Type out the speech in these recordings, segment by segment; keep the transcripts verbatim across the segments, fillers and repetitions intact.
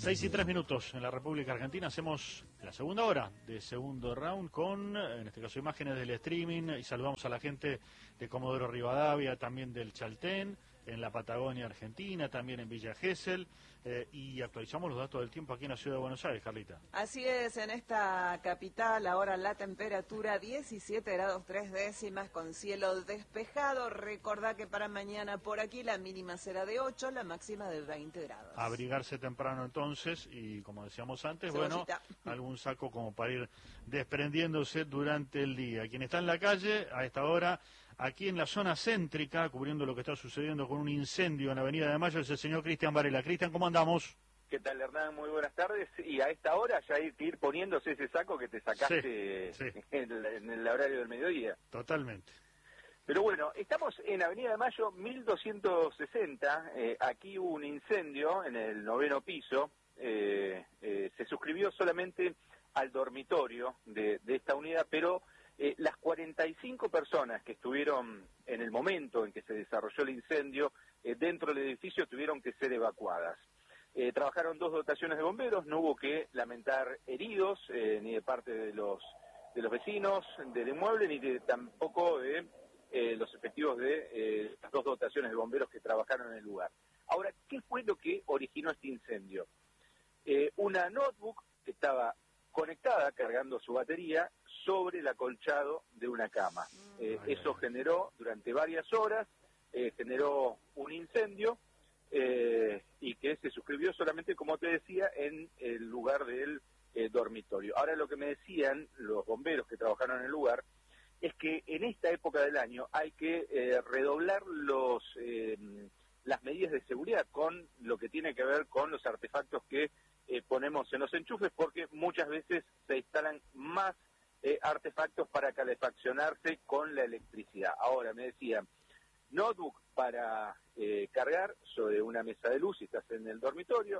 Seis y tres minutos en la República Argentina. Hacemos la segunda hora de segundo round con, en este caso, imágenes del streaming, y saludamos a la gente de Comodoro Rivadavia, también del Chaltén, en la Patagonia Argentina, también en Villa Gesell, eh, y actualizamos los datos del tiempo aquí en la ciudad de Buenos Aires, Carlita. Así es, en esta capital ahora la temperatura diecisiete grados tres décimas con cielo despejado. Recordá que para mañana por aquí la mínima será de ocho, la máxima de veinte grados. Abrigarse temprano entonces, y como decíamos antes, Cebollita. bueno, algún saco como para ir desprendiéndose durante el día. Quien está en la calle a esta hora, aquí en la zona céntrica, cubriendo lo que está sucediendo con un incendio en Avenida de Mayo, es el señor Cristian Varela. Cristian, ¿cómo andamos? ¿Qué tal, Hernán? Muy buenas tardes. Y a esta hora ya hay que ir poniéndose ese saco que te sacaste sí, sí. En, el, en el horario del mediodía. Totalmente. Pero bueno, estamos en Avenida de Mayo mil doscientos sesenta. Eh, aquí hubo un incendio en el noveno piso. Eh, eh, se suscribió solamente al dormitorio de, de esta unidad, pero eh, las cuarenta y cinco personas que estuvieron en el momento en que se desarrolló el incendio eh, dentro del edificio tuvieron que ser evacuadas. Eh, trabajaron dos dotaciones de bomberos, no hubo que lamentar heridos, eh, ni de parte de los de los vecinos del inmueble, ni de, tampoco de eh, los efectivos de eh, las dos dotaciones de bomberos que trabajaron en el lugar. Ahora, ¿qué fue lo que originó este incendio? Eh, una notebook que estaba conectada, cargando su batería, sobre el acolchado de una cama. Eh, ay, eso ay. generó durante varias horas, eh, generó un incendio, Eh, y que se suscribió solamente, como te decía, en el lugar del eh, dormitorio. Ahora, lo que me decían los bomberos que trabajaron en el lugar es que en esta época del año hay que eh, redoblar los eh, las medidas de seguridad con lo que tiene que ver con los artefactos que eh, ponemos en los enchufes, porque muchas veces se instalan más eh, artefactos para calefaccionarse con la electricidad. Ahora, me decían, notebook para eh, cargar sobre una mesa de luz si estás en el dormitorio,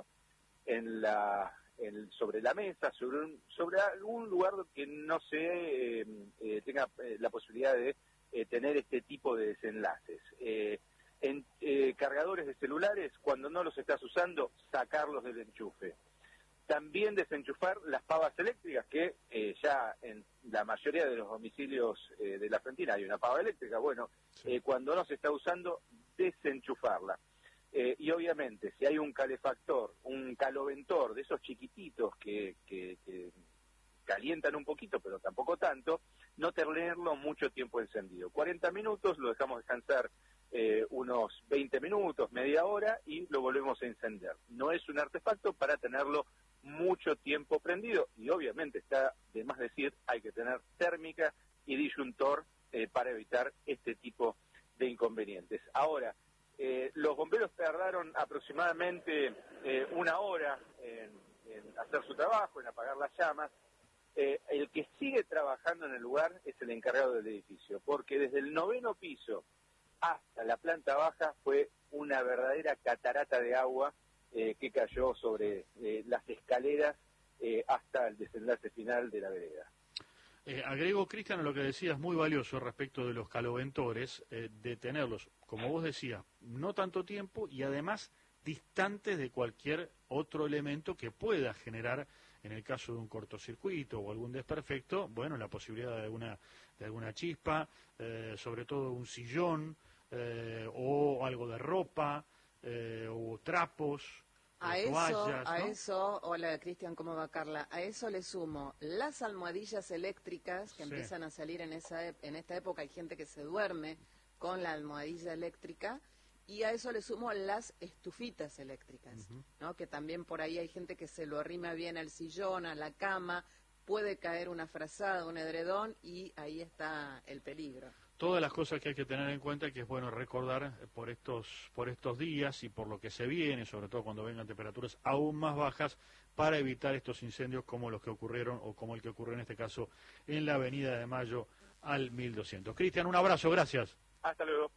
en la en, sobre la mesa, sobre un, sobre algún lugar que no se eh, eh, tenga eh, la posibilidad de eh, tener este tipo de desenlaces. Eh, en eh, cargadores de celulares, cuando no los estás usando, sacarlos del enchufe. También desenchufar las pavas eléctricas, que eh, ya en la mayoría de los domicilios eh, de la Argentina hay una pava eléctrica. Bueno, Sí. eh, cuando no se está usando, desenchufarla. Eh, y obviamente, si hay un calefactor, un caloventor de esos chiquititos que, que, que calientan un poquito, pero tampoco tanto, no tenerlo mucho tiempo encendido. cuarenta minutos, lo dejamos descansar eh, unos veinte minutos, media hora, y lo volvemos a encender. No es un artefacto para tenerlo mucho tiempo prendido, y obviamente está de más decir, hay que tener térmica y disyuntor eh, para evitar este tipo de inconvenientes. Ahora, eh, los bomberos tardaron aproximadamente eh, una hora en, en hacer su trabajo, en apagar las llamas. Eh, el que sigue trabajando en el lugar es el encargado del edificio, porque desde el noveno piso hasta la planta baja fue una verdadera catarata de agua eh, que cayó sobre eh, las escaleras eh, hasta el desenlace final de la vereda. Eh, agrego, Cristian, a lo que decías, muy valioso respecto de los caloventores, eh, de tenerlos, como vos decías, no tanto tiempo y además distantes de cualquier otro elemento que pueda generar, en el caso de un cortocircuito o algún desperfecto, bueno, la posibilidad de alguna, de alguna chispa, eh, sobre todo un sillón, eh, o algo de ropa, eh, o trapos. A eso, toallas, a ¿no? eso, hola Cristian, ¿cómo va Carla? A eso le sumo las almohadillas eléctricas que Sí. empiezan a salir en esa ep- en esta época. Hay gente que se duerme con la almohadilla eléctrica, y a eso le sumo las estufitas eléctricas, Ujú. ¿no? Que también por ahí hay gente que se lo arrima bien al sillón, a la cama, puede caer una frazada, un edredón, y ahí está el peligro. Todas las cosas que hay que tener en cuenta, que es bueno recordar eh, por estos por estos días y por lo que se viene, sobre todo cuando vengan temperaturas aún más bajas, para evitar estos incendios como los que ocurrieron, o como el que ocurrió en este caso en la Avenida de Mayo al mil doscientos. Cristian, un abrazo, gracias. Hasta luego.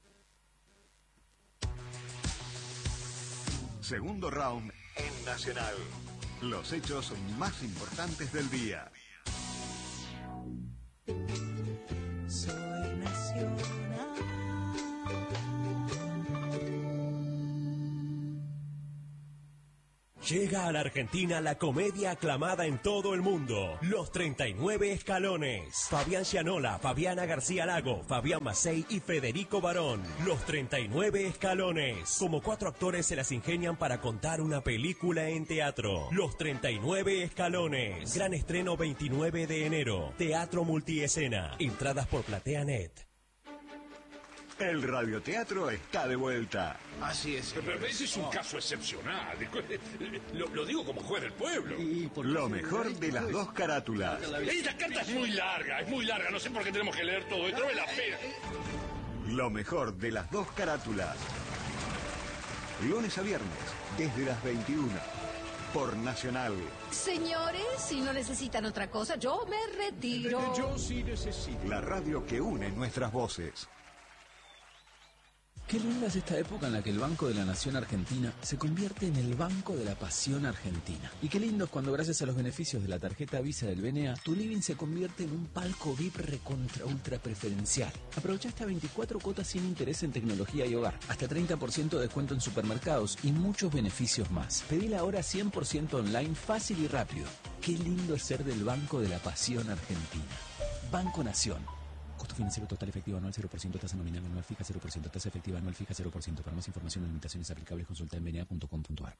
Segundo round en Nacional. Los hechos más importantes del día. Soy nacional. Llega a la Argentina la comedia aclamada en todo el mundo, Los treinta y nueve Escalones. Fabián Gianola, Fabiana García Lago, Fabián Macei y Federico Barón. Los treinta y nueve Escalones. Como cuatro actores se las ingenian para contar una película en teatro. Los treinta y nueve Escalones. Gran estreno veintinueve de enero. Teatro multiescena. Entradas por PlateaNet. El radioteatro está de vuelta. Así es. Pero ese es un caso excepcional. Lo, lo digo como juez del pueblo. Lo mejor de las dos carátulas. Esta carta es muy larga, es muy larga. No sé por qué tenemos que leer todo esto. No me la pena. Lo mejor de las dos carátulas. Lunes a viernes, desde las veintiuna. Por Nacional. Señores, si no necesitan otra cosa, yo me retiro. Yo sí necesito. La radio que une nuestras voces. Qué linda es esta época en la que el Banco de la Nación Argentina se convierte en el Banco de la Pasión Argentina. Y qué lindo es cuando, gracias a los beneficios de la tarjeta Visa del B N A, tu living se convierte en un palco V I P recontra ultra preferencial. Aprovecha hasta veinticuatro cuotas sin interés en tecnología y hogar, hasta treinta por ciento de descuento en supermercados y muchos beneficios más. Pedila ahora cien por ciento online, fácil y rápido. Qué lindo es ser del Banco de la Pasión Argentina. Banco Nación. Costo financiero total efectivo anual cero por ciento, tasa nominal anual fija cero por ciento, tasa efectiva anual fija cero por ciento. Para más información y limitaciones aplicables, consulta en b n a punto com punto a r.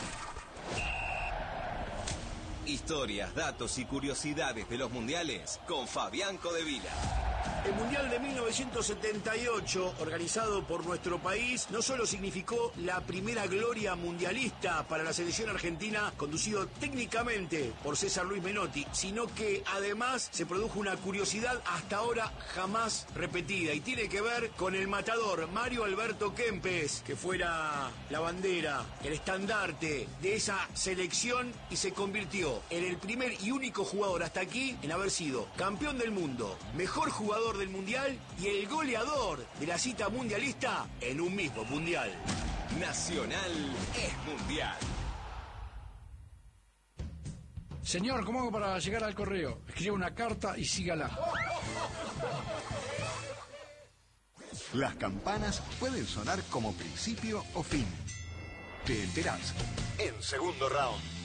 Historias, datos y curiosidades de los mundiales con Fabián Codevila. El Mundial de mil novecientos setenta y ocho, organizado por nuestro país, no solo significó la primera gloria mundialista para la selección argentina, conducido técnicamente por César Luis Menotti, sino que además se produjo una curiosidad hasta ahora jamás repetida, y tiene que ver con el matador Mario Alberto Kempes, que fuera la bandera, el estandarte de esa selección, y se convirtió en el primer y único jugador hasta aquí en haber sido campeón del mundo, mejor jugador del mundial y el goleador de la cita mundialista en un mismo mundial. Nacional es mundial. Señor, ¿cómo hago para llegar al correo? Escribe una carta y sígala. Las campanas pueden sonar como principio o fin. Te enterás en Segundo Round.